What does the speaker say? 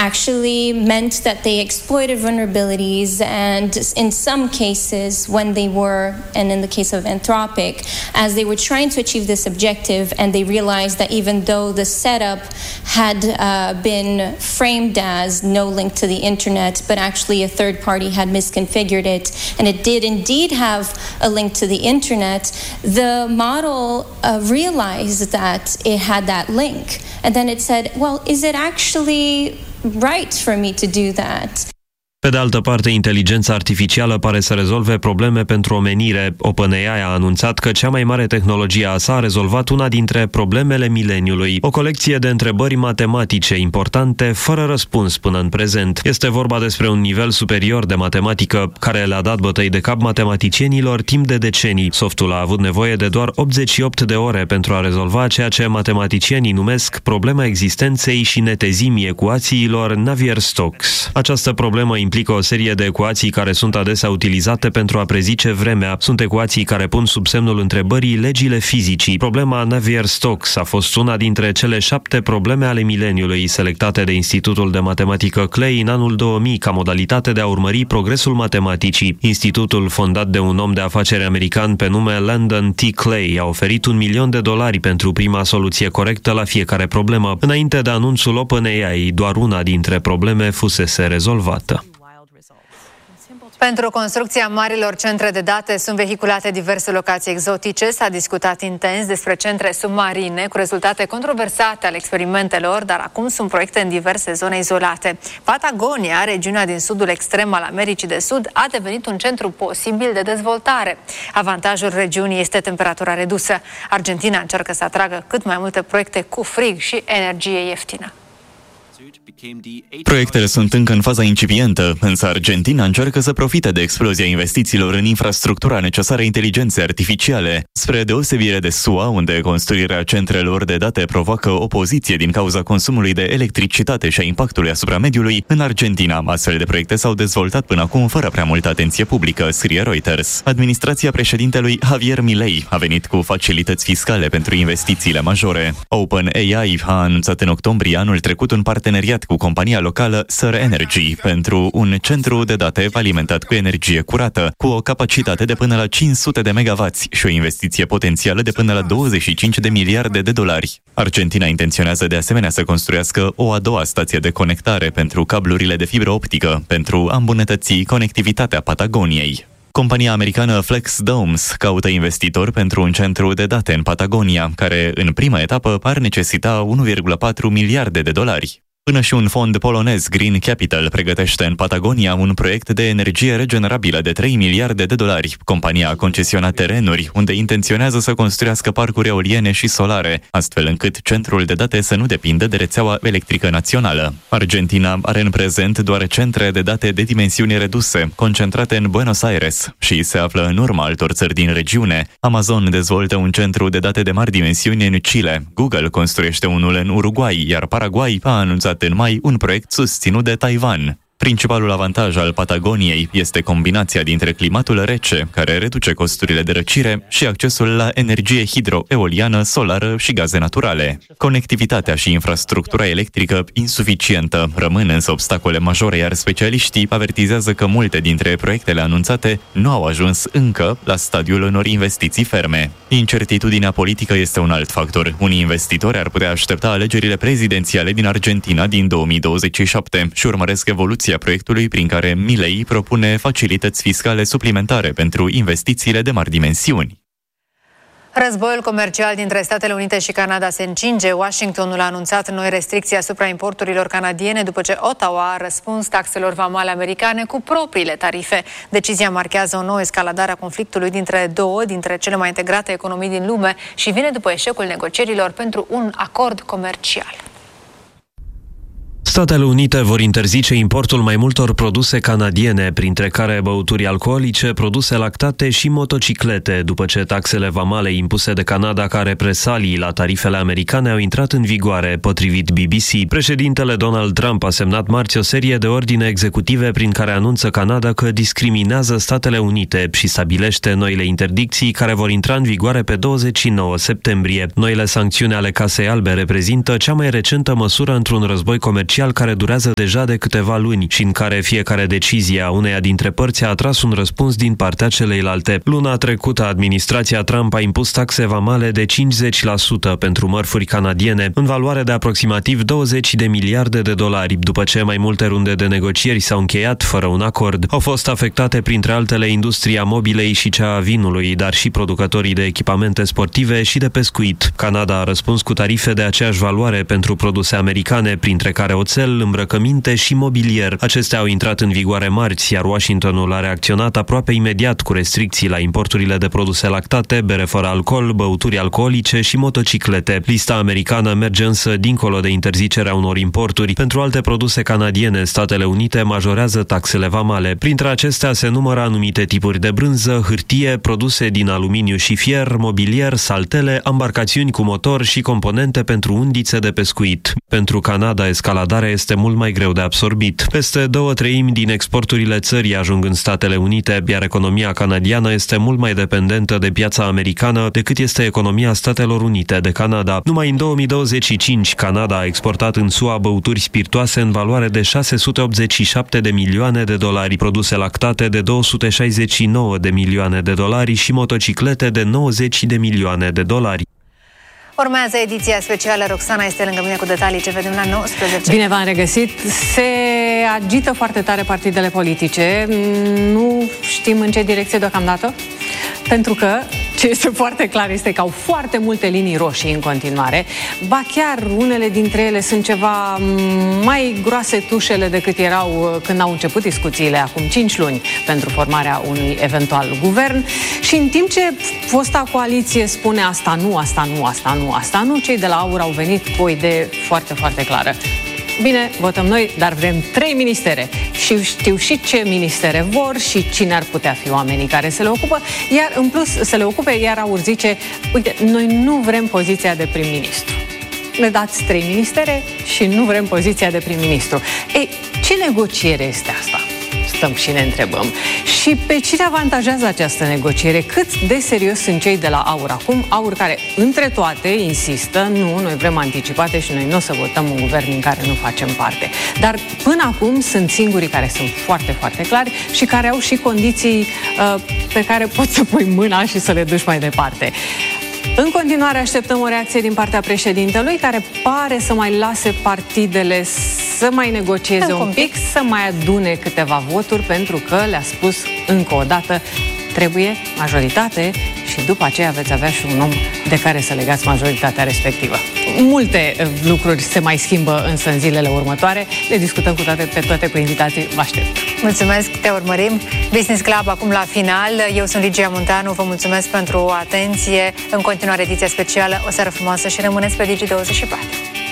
actually meant that they exploited vulnerabilities, and in some cases when they were, and in the case of Anthropic, as they were trying to achieve this objective and they realized that even though the setup had been framed as no link to the internet, but actually a third party had misconfigured it and it did indeed have a link to the internet, the model realized that it had that link, and then it said, well, is it actually right for me to do that? Pe de altă parte, inteligența artificială pare să rezolve probleme pentru omenire. OpenAI a anunțat că cea mai mare tehnologie a sa a rezolvat una dintre problemele mileniului. O colecție de întrebări matematice importante, fără răspuns până în prezent. Este vorba despre un nivel superior de matematică care le-a dat bătăi de cap matematicienilor timp de decenii. Softul a avut nevoie de doar 88 de ore pentru a rezolva ceea ce matematicienii numesc problema existenței și netezimii ecuațiilor Navier-Stokes. Această problemă implică o serie de ecuații care sunt adesea utilizate pentru a prezice vremea. Sunt ecuații care pun sub semnul întrebării legile fizicii. Problema Navier-Stokes a fost una dintre cele 7 probleme ale mileniului, selectate de Institutul de Matematică Clay în anul 2000 ca modalitate de a urmări progresul matematicii. Institutul, fondat de un om de afaceri american pe nume Landon T. Clay, a oferit $1.000.000 pentru prima soluție corectă la fiecare problemă. Înainte de anunțul OpenAI, doar una dintre probleme fusese rezolvată. Pentru construcția marilor centre de date sunt vehiculate diverse locații exotice. S-a discutat intens despre centre submarine cu rezultate controversate ale experimentelor, dar acum sunt proiecte în diverse zone izolate. Patagonia, regiunea din sudul extrem al Americii de Sud, a devenit un centru posibil de dezvoltare. Avantajul regiunii este temperatura redusă. Argentina încearcă să atragă cât mai multe proiecte cu frig și energie ieftină. Proiectele sunt încă în faza incipientă, însă Argentina încearcă să profite de explozia investițiilor în infrastructura necesară inteligenței artificiale, spre deosebire de SUA, unde construirea centrelor de date provoacă opoziție din cauza consumului de electricitate și a impactului asupra mediului. În Argentina, astfel de proiecte s-au dezvoltat până acum fără prea multă atenție publică, scrie Reuters. Administrația președintelui Javier Milei a venit cu facilități fiscale pentru investițiile majore. OpenAI a anunțat în octombrie anul trecut un parteneriat cu compania locală Sur Energy pentru un centru de date alimentat cu energie curată, cu o capacitate de până la 500 de megawatts și o investiție potențială de până la $25 de miliarde. Argentina intenționează de asemenea să construiască o a doua stație de conectare pentru cablurile de fibră optică, pentru a îmbunătăți conectivitatea Patagoniei. Compania americană Flex Domes caută investitori pentru un centru de date în Patagonia, care în prima etapă ar necesita $1,4 miliarde. Până și un fond polonez, Green Capital, pregătește în Patagonia un proiect de energie regenerabilă de $3 miliarde. Compania a concesionat terenuri unde intenționează să construiască parcuri eoliene și solare, astfel încât centrul de date să nu depindă de rețeaua electrică națională. Argentina are în prezent doar centre de date de dimensiuni reduse, concentrate în Buenos Aires și se află în urma altor țări din regiune. Amazon dezvoltă un centru de date de mari dimensiuni în Chile, Google construiește unul în Uruguay, iar Paraguay a anunțat în mai un proiect susținut de Taiwan. Principalul avantaj al Patagoniei este combinația dintre climatul rece, care reduce costurile de răcire, și accesul la energie hidroeoliană, solară și gaze naturale. Conectivitatea și infrastructura electrică insuficientă rămân însă obstacole majore, iar specialiștii avertizează că multe dintre proiectele anunțate nu au ajuns încă la stadiul unor investiții ferme. Incertitudinea politică este un alt factor. Unii investitori ar putea aștepta alegerile prezidențiale din Argentina din 2027 și urmăresc evoluția proiectului prin care Milei propune facilități fiscale suplimentare pentru investițiile de mari dimensiuni. Războiul comercial dintre Statele Unite și Canada se încinge. Washingtonul a anunțat noi restricții asupra importurilor canadiene după ce Ottawa a răspuns taxelor vamale americane cu propriile tarife. Decizia marchează o nouă escaladare a conflictului dintre două dintre cele mai integrate economii din lume și vine după eșecul negocierilor pentru un acord comercial. Statele Unite vor interzice importul mai multor produse canadiene, printre care băuturi alcoolice, produse lactate și motociclete, după ce taxele vamale impuse de Canada ca represalii la tarifele americane au intrat în vigoare, potrivit BBC. Președintele Donald Trump a semnat marți o serie de ordine executive prin care anunță Canada că discriminează Statele Unite și stabilește noile interdicții care vor intra în vigoare pe 29 septembrie. Noile sancțiuni ale Casei Albe reprezintă cea mai recentă măsură într-un război comercial comercial care durează deja de câteva luni și în care fiecare decizie a uneia dintre părți a atras un răspuns din partea celeilalte. Luna trecută, administrația Trump a impus taxe vamale de 50% pentru mărfuri canadiene, în valoare de aproximativ 20 de miliarde de dolari, după ce mai multe runde de negocieri s-au încheiat fără un acord. Au fost afectate printre altele industria mobilei și cea a vinului, dar și producătorii de echipamente sportive și de pescuit. Canada a răspuns cu tarife de aceeași valoare pentru produse americane, printre care oțel, îmbrăcăminte și mobilier. Acestea au intrat în vigoare marți, iar Washingtonul a reacționat aproape imediat cu restricții la importurile de produse lactate, bere fără alcool, băuturi alcoolice și motociclete. Lista americană merge însă dincolo de interzicerea unor importuri. Pentru alte produse canadiene, Statele Unite majorează taxele vamale. Printre acestea se numără anumite tipuri de brânză, hârtie, produse din aluminiu și fier, mobilier, saltele, ambarcațiuni cu motor și componente pentru undițe de pescuit. Pentru Canada, escaladarea este mult mai greu de absorbit. Peste 2/3 din exporturile țării ajung în Statele Unite, iar economia canadiană este mult mai dependentă de piața americană decât este economia Statelor Unite de Canada. Numai în 2025, Canada a exportat în SUA băuturi spiritoase în valoare de 687 de milioane de dolari, produse lactate de 269 de milioane de dolari și motociclete de 90 de milioane de dolari. Urmează ediția specială. Roxana este lângă mine cu detalii. Ce vedem la 19. Bine v-am regăsit. Se agită foarte tare partidele politice. Nu știm în ce direcție deocamdată. Pentru că ce este foarte clar este că au foarte multe linii roșii în continuare. Ba chiar unele dintre ele sunt ceva mai groase tușele decât erau când au început discuțiile acum 5 luni pentru formarea unui eventual guvern. Și în timp ce fosta coaliție spune asta nu, asta nu, asta nu, asta nu, cei de la AUR au venit cu o idee foarte, foarte clară. Bine, votăm noi, dar vrem 3 ministere. Și știu și ce ministere vor și cine ar putea fi oamenii care se le ocupă, iar în plus se le ocupe, iar AUR zice, uite, noi nu vrem poziția de prim-ministru. Ne dați 3 ministere și nu vrem poziția de prim-ministru. Ei, ce negociere este asta? Stăm și ne întrebăm. Și pe cine avantajează această negociere? Cât de serios sunt cei de la AUR acum? AUR care, între toate, insistă, nu, noi vrem anticipate și noi nu o să votăm un guvern din care nu facem parte. Dar până acum sunt singurii care sunt foarte, foarte clari și care au și condiții pe care poți să pui mâna și să le duci mai departe. În continuare așteptăm o reacție din partea președintelui, care pare să mai lase partidele să mai negocieze un pic, să mai adune câteva voturi, pentru că le-a spus încă o dată, trebuie majoritate și după aceea veți avea și un om de care să legați majoritatea respectivă. Multe lucruri se mai schimbă însă în zilele următoare. Le discutăm pe toate cu invitații. Vă aștept! Mulțumesc, te urmărim! Business Club acum la final. Eu sunt Ligia Munteanu, vă mulțumesc pentru atenție. În continuare ediția specială. O seară frumoasă și rămâneți pe Digi24.